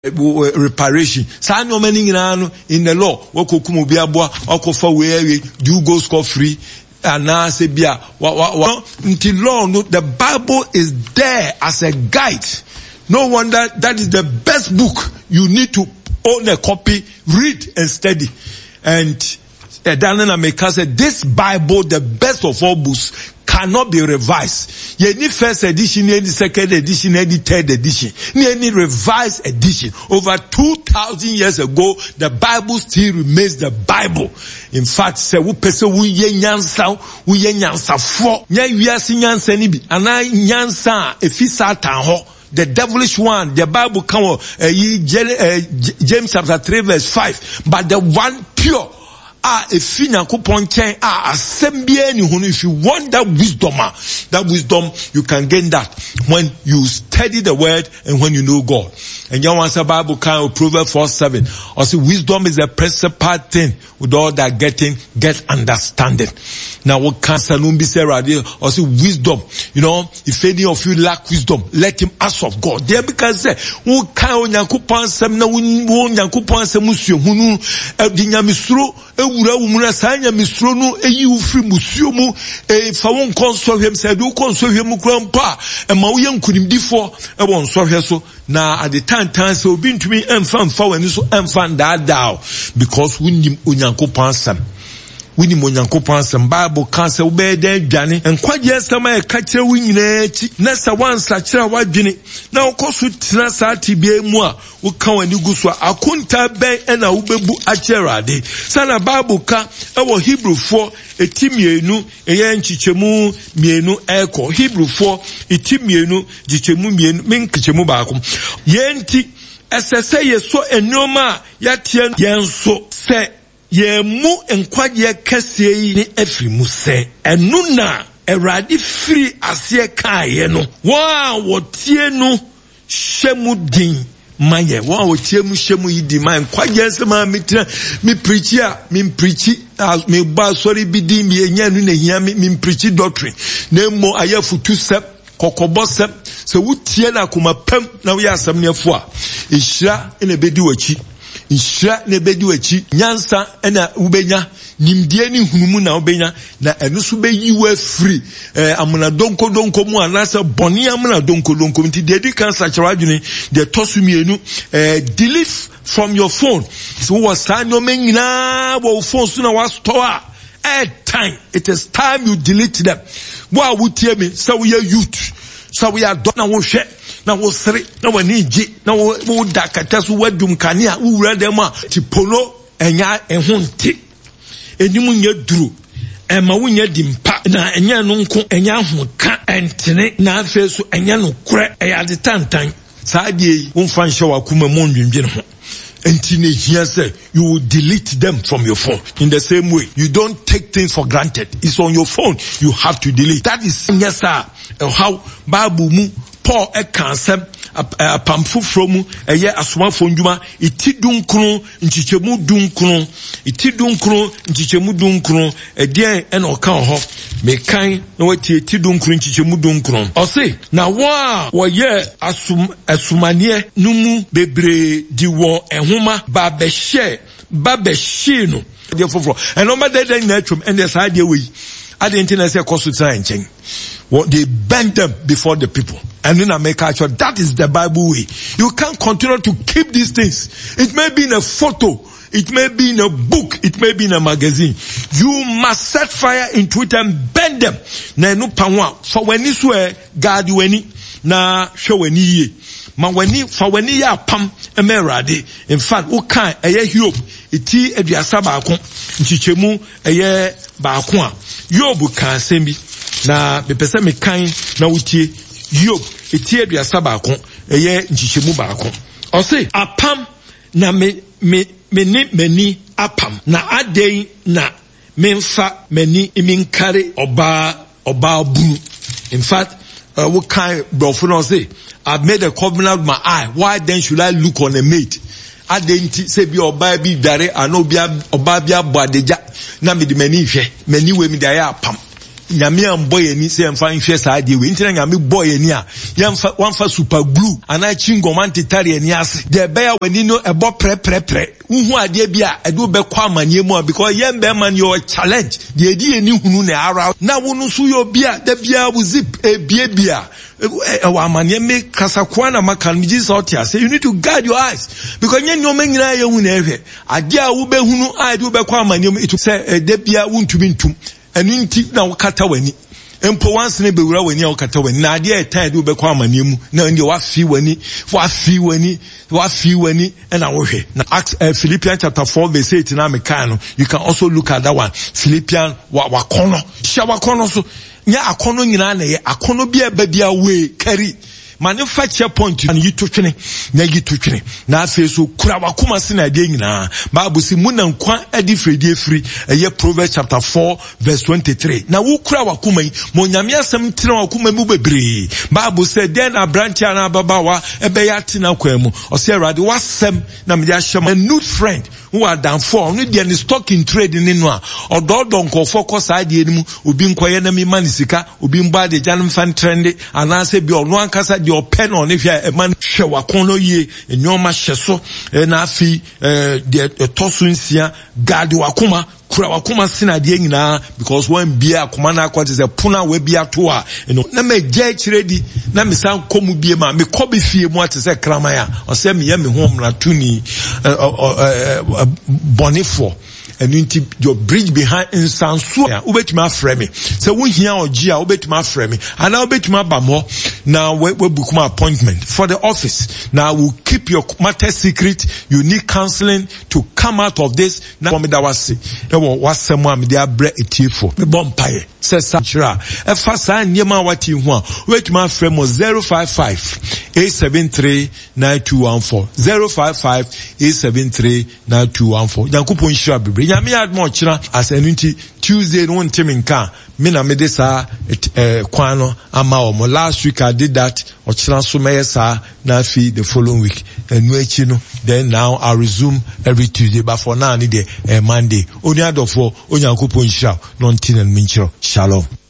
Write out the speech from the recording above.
reparation. Sa no many in the law. Wakokumo biabwa, wakofa we do go score free. And now say bia until law no, the Bible is there as a guide. No wonder that is the best book. You need to own a copy, read and study. And Daniel America said this Bible, the best of all books, cannot be revised. Any first edition, any second edition, any third edition, any revised edition. Over 2,000 years ago, the Bible still remains the Bible. In fact, say we person we nyansa for nyansa nyansa ni bi ana nyansa efi satan ho. The devilish one, the Bible come James chapter 3 verse 5. But the one pure, if you want that wisdom, you can gain that when you study the word and when you know God. And you want the Bible kind of Proverbs 4:7. Also, wisdom is a principal thing. With all that get understanding. Now, what can Salum be said right here? Also, wisdom. You know, if any of you lack wisdom, let him ask of God. There because say, who can Yankupan sem na won Yankupan semusio hunu dinyamisro ewura umuna sanya misro no eyi ufri musio mu fa won konso hwem say do konso hwem krampa e ma wo yankunimdifo e won so hwe so na at the time so obi ntumi emfa wani so emfa ndada because we nim onyankopon sam wini monyankopon sam Bible kan say wo be da dwane enkwaje sama e ka kire wo nyina chi na sa wansa kire wadwene na okoso tina sa tibia mu a wo kan wani guso akunta ben na wo bebu acherade sana Bible ka e wo Hebrew 4 etimienu eye nchichemu mienu eko Hebrew 4 etimienu jichemu mienu minkichemu baako yenti esese yeso enoma yatie yenso se ye mu enkwaje kese yi ni efrimu se enu na erade free ase kaaye no wa wotie no hyemu din maye wa wotie mu hyemu yi di man kwaje se ma mitira mi preach as me ba sorry bi di mi enya nu na hia mi preach doctrine na mo ayafutu sep kokobo sep se wotie na kuma pam na wo ya asam nefo a ehira ene bedi wachi Ishra ne bedi wachi nyansa ena ubenya nimdie ni hunumu na ubenya na enusu be yiwe free amuna donko mu anasa boni amuna donko nti dedi kan sachara adwene de tosumienu delete from your phone so was no menyina wo phone so na was store time it is time you delete them wa wutie me so we youth so we are done na wo hwe na wo sere na wani ji na wo dakata so wadum kanea wo wura dem a tipolo enya ehunte enyum nya duru ema wo nya dimpa na enya no nko enya hoka entene na afa so enya no kure eya de tantan saadie wo mfa nhye wakuma mo ndwendwe ho enti ne hia say you will delete them from your phone. In the same way, you don't take things for granted. It's on your phone. You have to delete. That is yes sir. How Bible mu Paul kansem pamfu from eye asoma fonjuma iti dunkron nchichemu dunkron iti dunkron nchichemu dunkron edien en okan ho mekan na wati iti dunkron nchichemu dunkron o say na wo ye asumanie numu bebre diwo ehoma babehye no de foforo eno ma de na twom and the side way identity say consultant enchen what they bend them before the people. And in America, that is the Bible way. You can't continue to keep these things. It may be in a photo, it may be in a book, it may be in a magazine. You must set fire into it and bend them. Na no panwa. For when you swear, God you any na show when ye. Ma when ya pam emerade. In fact, ukan eye Hiob iti eduasa baako nchichemu eye baako a Hiob kan sembi na bepese me kan na wutie Hiob iti eduasa baako eye nchichemu baako o say apam na meni apam na adei na memfa meni iminkare oba bunu. In fact what kind brofo no say I've made a covenant with my eye. Why then should I look on a maid? Adenti se bi oba bi dare ano bia oba bia boadeja na me de mani hwe mani we mi da ya pam nyame amboy ni se mfa nhwe saa de we ntina nyame boy ni a yemfa wanfa super glue ana chingom antitare ni ase de be ya wani no ebo pre uhu ade bia edu be kwa amanie mu because yembe man your challenge de edi eni hunu na ara na wonu so yo bia da bia wo zip bia wa amanie me kasakwa na maka mi Jesus otia say you need to guard your eyes because nyen no manyina ye hu na ehwe ade a wo be hunu ade wo be kwa amanie mu itu say da bia wuntumi ntum enu nti na wo kata wani empo once ne bewura wani a wo kata wani na ade e tan ade wo be kwa amanie mu na ndi wa fi wani and I hwe na Acts Philippians chapter 4 verse 8 na mekano you can also look at that one Philippians wa kono so nya akono nyina na ye akono bia ba bia we carry manufacture point and you to twene na afi so kura wakoma se na de nyina Bible si mu na nkwa adi fredi efri eye Proverbs chapter 4 verse 23 na wo kura wakoma yi mo nyame asem tire wakoma mu bebre Bible said then a branch na babawa ebe ya tina kwa mu o se Awurade wasem na me ya hyem a new friend who are down for no dey stock in trade ni no a ododo nkofo kosa de ni mu obi nkoye na me manisika obi mba de janum fan trend ana se bi ono ankasa your pen on if you man hwe wakono ye enyoma hyeso na afi de tosunsia guard wakoma kura wakoma sina de nyina because when bia akoma na akwati se puna we bia to a na me je kiredi na me san komu bia ma me kobe fie mu atese kraman a o se me ye me ho mra tuni bonifo and your bridge behind in Sansu ubetuma frame so wo hia ogia ubetuma frame and now ubetuma ba mo now we book my appointment for the office now we'll keep your matter secret. You need counseling to come out of this now me da wase e wo wasem am dey abre etiefo me bompaye se sachira e fa sa nyema wati hu a ubetuma frame 055-873-9214 055-873-9214 Yankopon shira bebre nyame admo chira as enunti Tuesday no ntimi nka me na me de sa kwan no ama o last week I did that o chira so me sa na fi the following week enu echi no then now I resume every Tuesday but for now ni de Monday oni adofo onyankopon shira no ntin en minchiro shalom.